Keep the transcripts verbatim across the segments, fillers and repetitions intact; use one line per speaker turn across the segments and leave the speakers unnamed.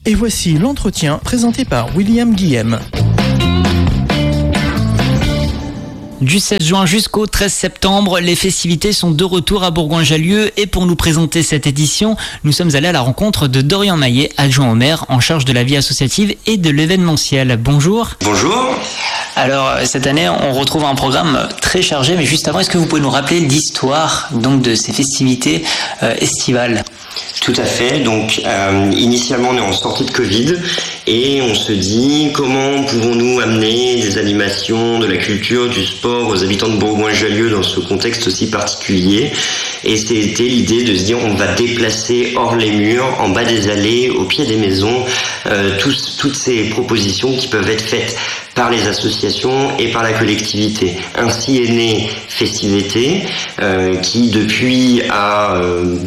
Et voici l'entretien présenté par William Guillem.
Du seize juin jusqu'au treize septembre, les festivités sont de retour à Bourgoin-Jallieu et pour nous présenter cette édition, nous sommes allés à la rencontre de Dorian Maillet, adjoint au maire en charge de la vie associative et de l'événementiel. Bonjour.
Bonjour.
Alors cette année, on retrouve un programme très chargé, mais juste avant, est-ce que vous pouvez nous rappeler l'histoire donc de ces festivités euh, estivales ?
Tout à fait. Donc, euh, initialement, on est en sortie de Covid et on se dit comment pouvons-nous amener des animations, de la culture, du sport aux habitants de Bourgoin-Jallieu dans ce contexte aussi particulier. Et c'était l'idée de se dire on va déplacer hors les murs, en bas des allées, au pied des maisons, euh, tous, toutes ces propositions qui peuvent être faites par les associations et par la collectivité. Ainsi est née Festivité, euh, qui depuis a euh,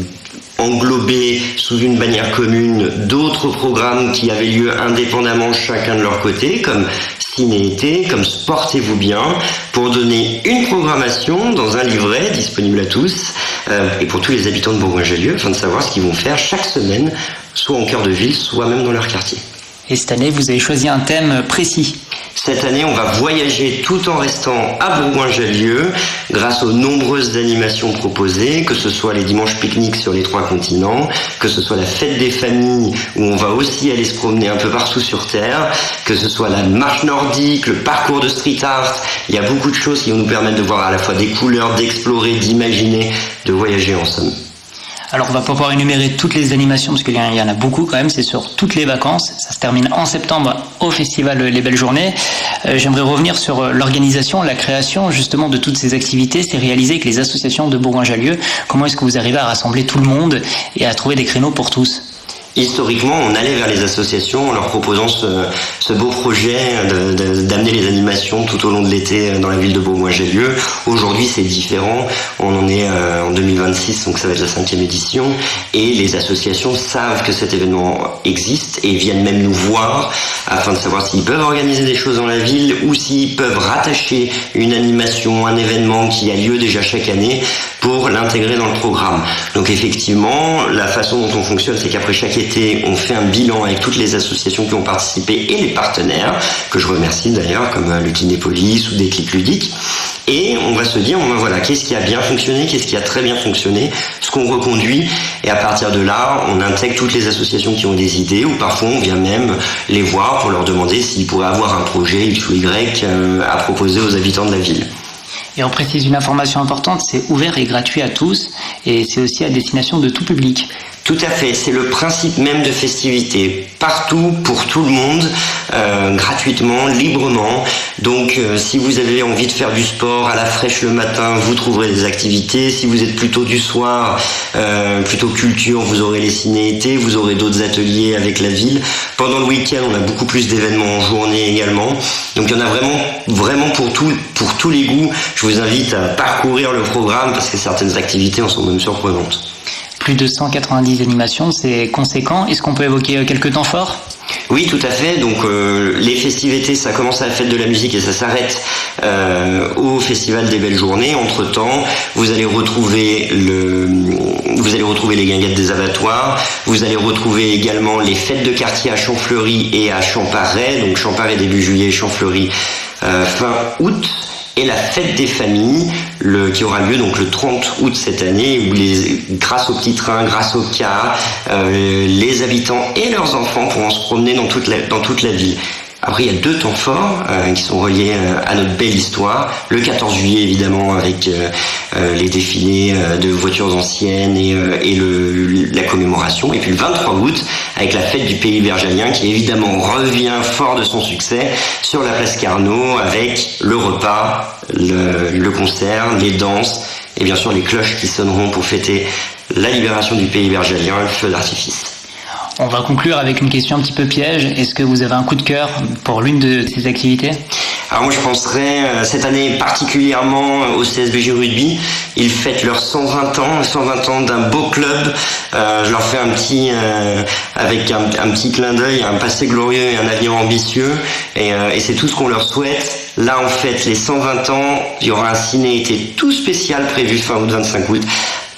englobé sous une bannière commune d'autres programmes qui avaient lieu indépendamment chacun de leur côté, comme Ciné-été, comme Sportez-vous bien, pour donner une programmation dans un livret disponible à tous euh, et pour tous les habitants de Bourgoin-Jallieu, afin de savoir ce qu'ils vont faire chaque semaine, soit en cœur de ville, soit même dans leur quartier.
Et cette année, vous avez choisi un thème précis.
Cette année, on va voyager tout en restant à Bourgoin-Jallieu grâce aux nombreuses animations proposées, que ce soit les dimanches pique-niques sur les trois continents, que ce soit la fête des familles où on va aussi aller se promener un peu partout sur Terre, que ce soit la marche nordique, le parcours de street art. Il y a beaucoup de choses qui vont nous permettre de voir à la fois des couleurs, d'explorer, d'imaginer, de voyager en somme.
Alors on va pas pouvoir énumérer toutes les animations parce qu'il y en a beaucoup quand même, c'est sur toutes les vacances. Ça se termine en septembre au festival Les Belles Journées. Euh, j'aimerais revenir sur l'organisation, la création justement de toutes ces activités. C'est réalisé avec les associations de Bourgoin-Jallieu. Comment est-ce que vous arrivez à rassembler tout le monde et à trouver des créneaux pour tous ?
Historiquement, on allait vers les associations en leur proposant ce, ce beau projet de, de, d'amener les animations tout au long de l'été dans la ville de Bourgoin-Jallieu. Aujourd'hui, c'est différent. On en est euh, en deux mille vingt-six, donc ça va être la cinquième édition. Et les associations savent que cet événement existe et viennent même nous voir afin de savoir s'ils peuvent organiser des choses dans la ville ou s'ils peuvent rattacher une animation, un événement qui a lieu déjà chaque année pour l'intégrer dans le programme. Donc effectivement, la façon dont on fonctionne, c'est qu'après chaque été, on fait un bilan avec toutes les associations qui ont participé et les partenaires, que je remercie d'ailleurs, comme le Kinépolis ou Déclic Ludique. Et on va se dire, bon, voilà, qu'est-ce qui a bien fonctionné, qu'est-ce qui a très bien fonctionné, ce qu'on reconduit. Et à partir de là, on intègre toutes les associations qui ont des idées, ou parfois on vient même les voir pour leur demander s'ils pourraient avoir un projet X ou Y euh, à proposer aux habitants de la ville.
Et on précise une information importante, c'est ouvert et gratuit à tous, et c'est aussi à destination de tout public.
Tout à fait, c'est le principe même de Festivité. Partout, pour tout le monde, euh, gratuitement, librement. Donc euh, si vous avez envie de faire du sport à la fraîche le matin, vous trouverez des activités. Si vous êtes plutôt du soir, euh, plutôt culture, vous aurez les ciné-été, vous aurez d'autres ateliers avec la ville. Pendant le week-end, on a beaucoup plus d'événements en journée également. Donc il y en a vraiment, vraiment pour, tout, pour tous les goûts. Je vous invite à parcourir le programme parce que certaines activités en sont même surprenantes.
Plus de cent quatre-vingt-dix animations, c'est conséquent. Est-ce qu'on peut évoquer quelques temps forts ?
Oui, tout à fait. Donc euh, les festivités, ça commence à la fête de la musique et ça s'arrête euh, au Festival des Belles Journées. Entre-temps, vous allez retrouver le, vous allez retrouver les guinguettes des abattoirs. Vous allez retrouver également les fêtes de quartier à Champfleury et à Champaret. Donc Champaret début juillet, Champfleury euh, fin août. Et la fête des familles, le, qui aura lieu donc le trente août cette année, où les, grâce au petit train, grâce au car, euh, les habitants et leurs enfants pourront se promener dans toute la, dans toute la ville. Après, il y a deux temps forts euh, qui sont reliés euh, à notre belle histoire. Le quatorze juillet, évidemment, avec euh, euh, les défilés euh, de voitures anciennes et, euh, et le, la commémoration. Et puis le vingt-trois août, avec la fête du Pays bergalien, qui évidemment revient fort de son succès sur la place Carnot, avec le repas, le, le concert, les danses et bien sûr les cloches qui sonneront pour fêter la libération du Pays bergalien, le feu d'artifice.
On va conclure avec une question un petit peu piège. Est-ce que vous avez un coup de cœur pour l'une de ces activités ?
Alors moi je penserais euh, cette année particulièrement au C S B J Rugby. Ils fêtent leurs cent vingt ans, cent vingt ans d'un beau club. Euh, je leur fais un petit, euh, avec un, un petit clin d'œil, un passé glorieux et un avenir ambitieux. Et, euh, et c'est tout ce qu'on leur souhaite. Là on fête les cent vingt ans. Il y aura un ciné-été tout spécial prévu fin août, vingt-cinq août.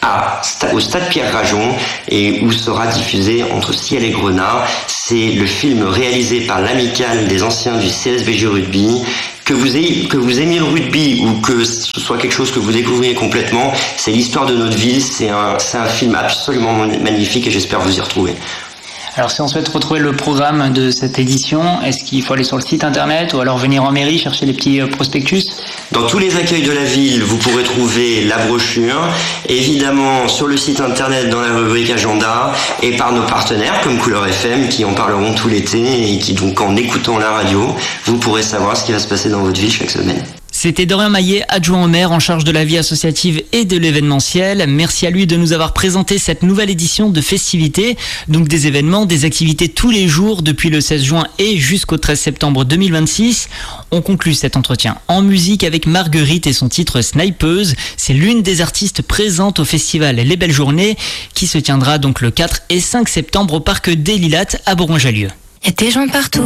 à, au Stade Pierre-Rajon et où sera diffusé Entre ciel et grenat. C'est le film réalisé par l'amicale des anciens du C S B J Rugby. Que vous, ayez, que vous aimiez le rugby ou que ce soit quelque chose que vous découvriez complètement, c'est l'histoire de notre ville, c'est un, c'est un film absolument magnifique et j'espère vous y retrouver.
Alors si on souhaite retrouver le programme de cette édition, est-ce qu'il faut aller sur le site internet ou alors venir en mairie chercher les petits prospectus ?
Dans tous les accueils de la ville, vous pourrez trouver la brochure, évidemment sur le site internet dans la rubrique agenda et par nos partenaires comme Couleur F M qui en parleront tout l'été et qui donc en écoutant la radio, vous pourrez savoir ce qui va se passer dans votre ville chaque semaine.
C'était Dorian Maillet, adjoint au maire en charge de la vie associative et de l'événementiel. Merci à lui de nous avoir présenté cette nouvelle édition de festivités. Donc des événements, des activités tous les jours depuis le seize juin et jusqu'au treize septembre deux mille vingt-six. On conclut cet entretien en musique avec Marguerite et son titre Snipeuse. C'est l'une des artistes présentes au festival Les Belles Journées qui se tiendra donc le quatre et cinq septembre au parc des Lilates à Boron-Jallieu.
Il y a des gens partout.